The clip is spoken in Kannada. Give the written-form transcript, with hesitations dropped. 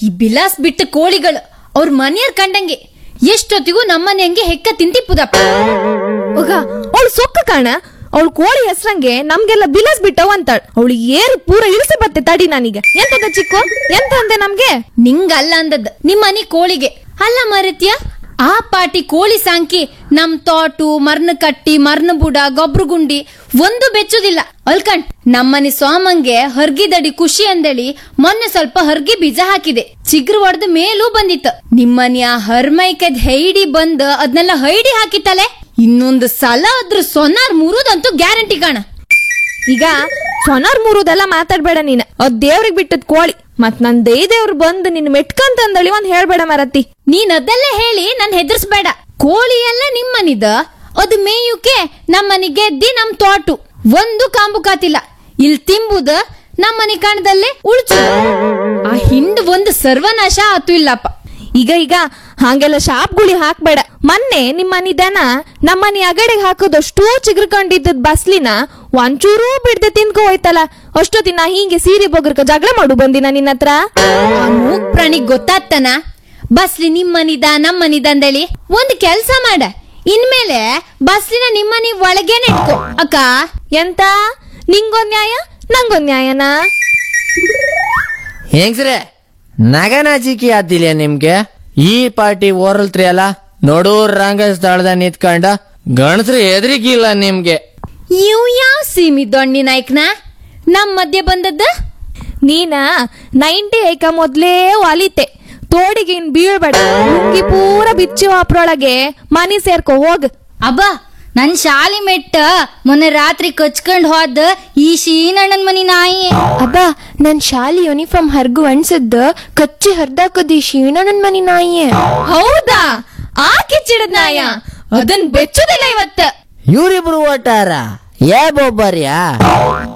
ಈ ಬಿಲಾಸ್ ಬಿಟ್ಟ ಕೋಳಿಗಳು ಅವ್ರ ಮನೆಯರ್ ಕಂಡಂಗೆ ಎಷ್ಟೊತ್ತಿಗೂ ನಮ್ಮನೆ ಹಂಗೆ ಹೆಕ್ಕ ತಿಂತಿಪ್ಪುದಪ್ಪ. ಅವಳು ಸೊಕ್ಕ ಕಾಣ, ಅವಳು ಕೋಳಿ ಹೆಸ್ರಂಗೆ ನಮ್ಗೆಲ್ಲ ಬಿಲಾಸ್ ಬಿಟ್ಟವ್ ಅಂತಾಳ. ಅವಳು ಏರು ಪೂರ ಇಳಿಸಿ ಬತ್ತೆ ತಡಿ. ನನಗೆ ಎಂತದ ಚಿಕ್ಕು ಎಂತ ಅಂದೆ ನಮ್ಗೆ? ನಿಂಗಲ್ಲ ಅಂದದ್ ನಿಮ್ಮನೆ ಕೋಳಿಗೆ ಅಲ್ಲ ಮರತ್ಯ. ಆ ಪಾಟಿ ಕೋಳಿ ಸಾಂಕಿ ನಮ್ ತೋಟು ಮರ್ನ ಕಟ್ಟಿ ಮರ್ನ ಬುಡ ಗೊಬ್ರು ಗುಂಡಿ ಒಂದು ಬೆಚ್ಚುದಿಲ್ಲ ಅಲ್ಕಂಡ್. ನಮ್ಮನೆ ಸೋಮಂಗೆ ಹರ್ಗಿದಡಿ ಖುಷಿ ಅಂದೇಳಿ ಮೊನ್ನೆ ಸ್ವಲ್ಪ ಹರ್ಗಿ ಬೀಜ ಹಾಕಿದೆ. ಚಿಗ್ರು ಹೊಡೆದ ಮೇಲೂ ಬಂದಿತ್ತು. ನಿಮ್ಮನೆ ಆ ಹರ್ಮೈಕದ್ ಹೈಡಿ ಬಂದ್ ಅದ್ನೆಲ್ಲ ಹೈಡಿ ಹಾಕಿತ್ತಲೆ. ಇನ್ನೊಂದು ಸಲ ಅದ್ರ ಸೊನಾರ್ ಮುರುದಂತೂ ಗ್ಯಾರಂಟಿ ಕಾಣ. ಈಗ ಸೊನಾರ್ ಮುರುದೆಲ್ಲ ಮಾತಾಡ್ಬೇಡ ನೀನ್. ಅದ್ ದೇವ್ರಿಗೆ ಬಿಟ್ಟದ್ ಕೋಳಿ. ಮತ್ ನನ್ ದೇವ್ರು ಬಂದು ನಿನ್ ಮೆಟ್ಕಂತಂದಳಿ ಒಂದ್ ಹೇಳ್ಬೇಡ ಮರತಿ. ನೀನ್ ಅದೆಲ್ಲ ಹೇಳಿ ನನ್ ಹೆದರ್ಸ್ಬೇಡ. ಕೋಳಿ ಎಲ್ಲ ನಿಮ್ಮನಿದ, ಅದು ಮೇಯುಕೆ ನಮ್ಮನಿ ಗೆದ್ದಿ ನಮ್ ತೋಟು ಒಂದು ಕಾಂಬು ಕಾತಿಲ್ಲ. ಇಲ್ ತಿಂಬುದ ನಮ್ಮನಿ ಕಣದಲ್ಲೇ ಉಳ್ಚು. ಆ ಹಿಂಡ್ ಒಂದು ಸರ್ವನಾಶ ಆತು ಇಲ್ಲಪ್ಪ. ಈಗ ಹಂಗೆಲ್ಲ ಶಾಪ್ಗುಳಿ ಹಾಕ್ಬೇಡ. ಮೊನ್ನೆ ನಿಮ್ಮನಿ ದನ ನಮ್ಮನಿ ಅಗಡೆಗೆ ಹಾಕೋದಷ್ಟು ಚಿಗ್ರಕೊಂಡಿದ್ದ ಬಸ್ಲಿನ ಒಂಚೂರೂ ಬಿಡ್ದೆ ತಿನ್ಕೊ ಹೋಯ್ತಲ್ಲ. ಅಷ್ಟೊತ್ತಿನ ಹಿಂಗೆ ಸೀರೆ ಬೊಗರ್ಕ ಜಗಳ ಮಾಡು ಬಂದಿನ ನಿನ್ನ ಹತ್ರ. ಮೂಕ್ ಪ್ರಾಣಿಗ್ ಗೊತ್ತಾಗ್ತಾನ ಬಸ್ಲಿ ನಿಮ್ಮನಿದ ನಮ್ಮನಿದ ಅಂದೇಳಿ. ಒಂದ್ ಕೆಲ್ಸ ಮಾಡ, ಇನ್ಮೇಲೆ ಬಸ್ಲಿನ ನಿಮ್ಮನಿ ಒಳಗೇನೆ ಇಟ್ಕೋ ಅಕ್ಕ. ಎಂತ ನಿಂಗೊಂದ್ ನ್ಯಾಯ ನಂಗೊಂದ್ ನ್ಯಾಯನಾ? ಹೆಂಗ್ಸ್ರೆ ನಗನಾಚಿಕೆ ಆತಿಲ್ಲ ನಿಮ್ಗೆ? ಈ ಪಾರ್ಟಿ ಓರಲ್ತ್ರಿ ಅಲ್ಲ, ನೋಡೂರ್ ರಂಗ ಸ್ಥಳದ ನಿಂತ್ಕೊಂಡ ಗಣಸ್ರು ಎದ್ರಿಗಿಲ್ಲ ನಿಮ್ಗೆ. ಇವ್ ಯಾವ ಸೀಮಿ ದೊಣ್ಣಿ ನಾಯ್ಕನ ನಮ್ ಮಧ್ಯೆ ಬಂದದ್ದ? ನೀನ 90 ಐಕ ಮೊದ್ಲೇ ವಾಲಿತೆ. ತೋಡಿಗಿನ್ ಬೀಳ್ಬೇಡ. ಹುಂಗಿ ಪೂರ ಬಿಚ್ಚಿ ಅಪ್ರೊಳಗೆ ಮನಿ ಸೇರ್ಕೊ ಹೋಗ್. ಅಬ್ಬಾ ನನ್ ಶಾಲಿ ಮೆಟ್ಟ ಮೊನ್ನೆ ರಾತ್ರಿ ಕಚ್ಕೊಂಡ್ ಹೋದ ಈ ಶೀನಣ್ಣನ್ ಮನಿ ನಾಯಿ. ಅಬ್ಬ ನನ್ ಶಾಲಿ ಯೂನಿಫಾರ್ಮ್ ಹರ್ಗು ಅನ್ಸದ್ದ ಕಚ್ಚಿ ಹರ್ದಾಕದಿ ಶೀಣನನ್ ಮನಿ ನಾಯಿ. ಹೌದಾ? ಆ ಕಿಚ್ಚಿಡದ್ ನಾಯ ಅದನ್ ಬೆಚ್ಚುದಿಲ್ಲ ಇವತ್ತ. ಇವ್ರಿಬ್ರು ಓಟಾರ ಏ ಬೊಬ್ಬರ್ಯಾ?